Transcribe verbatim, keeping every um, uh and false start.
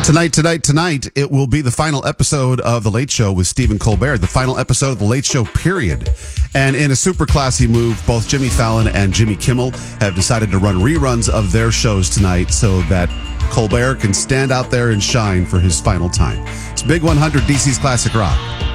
Tonight, tonight, tonight, it will be the final episode of The Late Show with Stephen Colbert, the final episode of The Late Show, period. And in a super classy move, both Jimmy Fallon and Jimmy Kimmel have decided to run reruns of their shows tonight so that Colbert can stand out there and shine for his final time. It's Big one hundred, D C's Classic Rock.